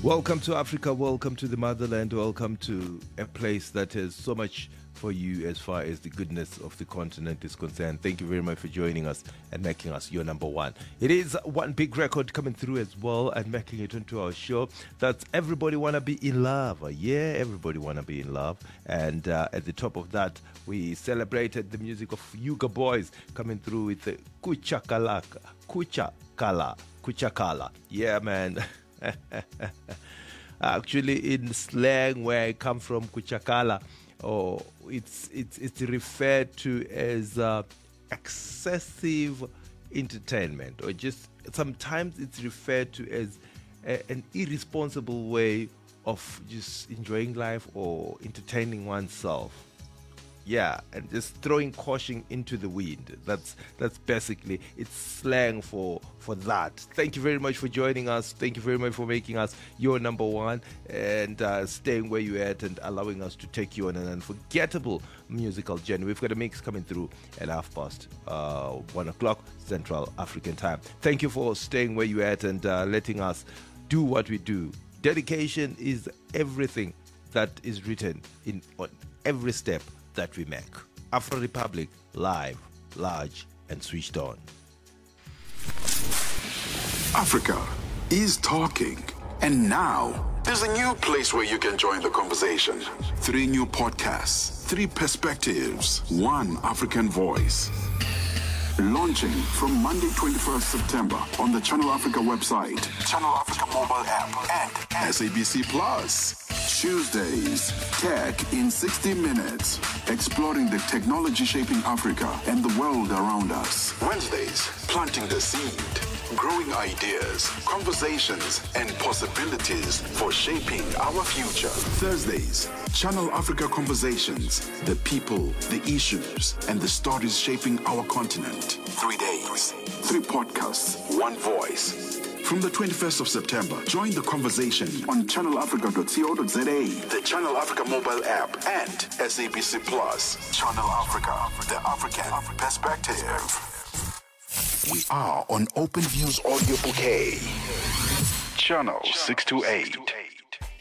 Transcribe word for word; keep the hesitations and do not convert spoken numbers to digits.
Welcome to Africa, welcome to the motherland, welcome to a place that has so much for you as far as the goodness of the continent is concerned. Thank you very much for joining us and making us your number one. It is one big record coming through as well and making it into our show. That's Everybody Wanna Be in Love. Yeah, everybody wanna be in love. And uh, at the top of that, we celebrated the music of Yuga Boys coming through with the Kuchakalaka. Kuchakala. Kuchakala. Yeah, man. Actually, in slang where I come from, Kuchakala, or it's it's it's referred to as uh, excessive entertainment, or just sometimes it's referred to as a, an irresponsible way of just enjoying life or entertaining oneself. Yeah, and just throwing caution into the wind. That's that's basically, it's slang for for that. Thank you very much for joining us. Thank you very much for making us your number one and uh, staying where you're at and allowing us to take you on an unforgettable musical journey. We've got a mix coming through at half past uh, one o'clock Central African time. Thank you for staying where you're at and uh, letting us do what we do. Dedication is everything that is written in on every step that we make. Afro Republic, live, large, and switched on. Africa is talking. And now, there's a new place where you can join the conversation. Three new podcasts, three perspectives, one African voice. Launching from Monday, twenty-first September on the Channel Africa website, Channel Africa mobile app, and S A B C Plus. Tuesdays, Tech in sixty minutes, exploring the technology shaping Africa and the world around us. Wednesdays, planting the seed, growing ideas, conversations, and possibilities for shaping our future. Thursdays, Channel Africa Conversations, the people, the issues, and the stories shaping our continent. Three days, three podcasts, one voice. From the twenty-first of September, join the conversation on channel africa dot co dot za, the Channel Africa mobile app, and S A B C Plus. Channel Africa, the African perspective. We are on Open Views Audio Bouquet. Channel six two eight.